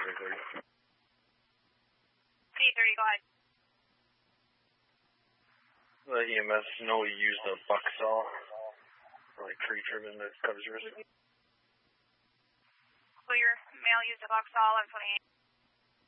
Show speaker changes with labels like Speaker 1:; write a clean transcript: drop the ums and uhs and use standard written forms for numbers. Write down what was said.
Speaker 1: 330.
Speaker 2: P30, go ahead.
Speaker 1: The EMS know you use the buck saw for like tree trimming that covers yours.
Speaker 2: Clear. Male used a buck saw on 28.